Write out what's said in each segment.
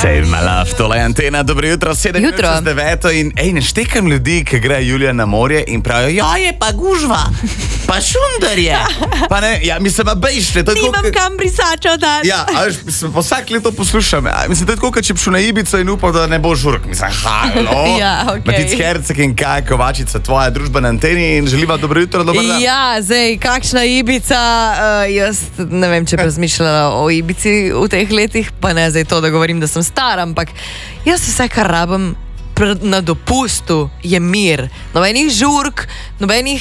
Save my love, tole je Antena, dobro jutro, 7:09 in ne štekam ljudi, ki grejo Julija na morje in pravijo, je pa gužva, pa šundar je, pa ne, mislim, bejšte. Nimam kam brisača dati. Ja, mislim, vsak leto poslušam, mislim, to je tako, kot če bi šel na Ibico in upal, da ne bo žurk, mislim, halo. Ja, okej. Matic Herceg in kaj, Kovačica, tvoja družba na Anteni in želiva dobro jutro, dober dan. Ja, zdaj, kakšna Ibica, jaz ne vem, če bi razmišljala o Ibici v teh letih, pa ne zdaj to, da govorim, da sem star, ampak jaz vse, kar rabim na dopustu, je mir. Nobenih žurk, nobenih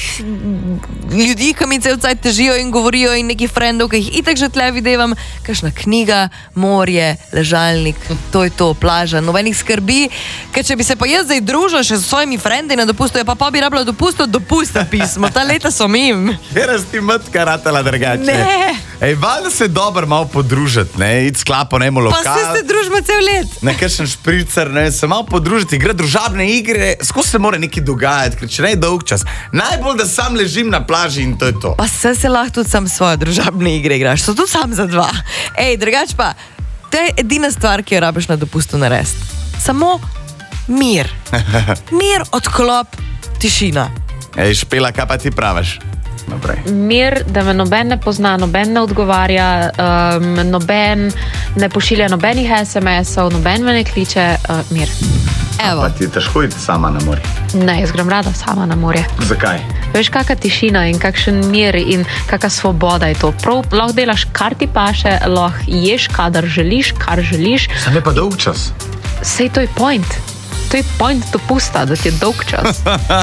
ljudi, ki mi cel cajt težijo in govorijo in nekih frendov, ki jih itak že tle videvam, kakšna knjiga, morje, ležalnik, to je to, plaža, nobenih skrbi, ker če bi se pa jaz zdaj družila še s svojimi frendi na dopustu, pa bi rabila dopusta pismo, ta leta so mim. Kjer si ti matka ratala drugače? Ne. Valjda se dober malo podružiti, ne, iti s klapo, ne, lokal. Pa se družimo cel let. Nekakšen špricer, ne, se malo podružiti, igra družabne igre, skozi se mora nekaj dogajati, ker če ne je dolg čas. Najbolj, da sam ležim na plaži in to je to. Pa se lahko tudi sam svoje družabne igre igraš, so tudi sam za dva. Drugač pa, to je edina stvar, ki jo rabiš na dopustu narediti. Samo mir. Mir, odklop, tišina. Špela, kaj pa ti praviš? Naprej. Mir, da me noben ne pozna, noben ne odgovarja, noben ne pošilja nobenih SMS-ov, noben me ne kliče, mir. Pa ti je težko iti sama na morje? Ne, jaz grem rada sama na morje. Zakaj? Veš, kakšna tišina in kakšen mir in kakšna svoboda je to. Prav, lahko delaš, kar ti paše, lahko ješ, kadar želiš, kar želiš. Sam je pa dolg čas. Sej to je point. To je point dopusta, da ti je dolg čas.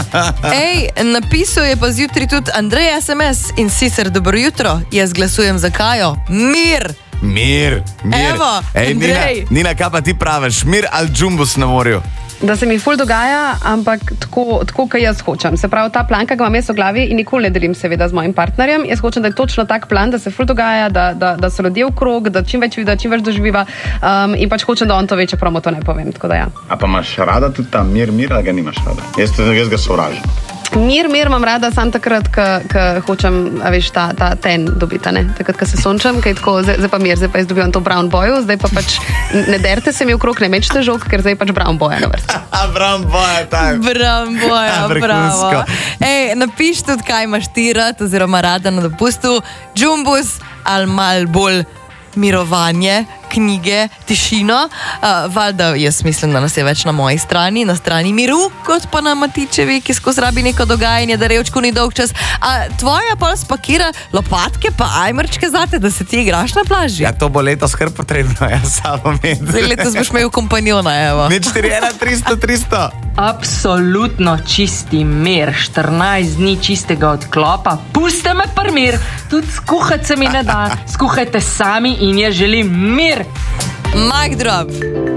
Napisal je pa zjutraj tudi Andrej SMS in sicer dobro jutro, jaz glasujem za Kajo. Mir! Mir. Evo, Andrej. Nina, kaj pa ti praviš? Mir ali džumbus na morju? Da se mi ful dogaja, ampak tako, kot jaz hočem. Se pravi, ta plan, ki ga imam jaz v glavi in nikoli ne delim seveda z mojim partnerjem, jaz hočem, da je točno tak plan, da se ful dogaja, da so ljudje v krog, da čim več vidi, čim več doživiva in pač hočem, da on to ve, čeprav mu to ne povem. Tako da ja. A pa imaš rada tudi ta mir, ali ga nimaš rada? Jaz ga sovražim. Mir imam rada sam takrat, ko hočem, veš, ta ten dobiti, ne? Takrat, ko se sončam, kaj tako, zdaj pa mir, zdaj pa jaz dobivam to brown boju, zdaj pa pač ne derte se mi okrog, ne mečte žog, ker zdaj pač brown boja na vrsti. Brown boja, tak. Brown boja, bravo. Napiš tudi, kaj imaš ti rad, oziroma rada na dopustu, džumbus ali mal bolj mirovanje, knjige, tišino. Valjda jaz mislim, da nas je več na moji strani, na strani miru, kot pa na Matičevi, ki skozi rabi neko dogajanje, da revčku ni dolg čas. A tvoja pa spakira lopatke pa ajmerčke zate, da se ti igraš na plaži? Ja, to bo letos kar potrebno, samo med. Zdaj letos boš imel kompanjona, evo. Med 4-1-300-300. Absolutno čisti mir, 14 dni čistega odklopa, puste me par mir, tudi skuhati se mi ne da, skuhajte sami in jaz želim mir. Mic drop.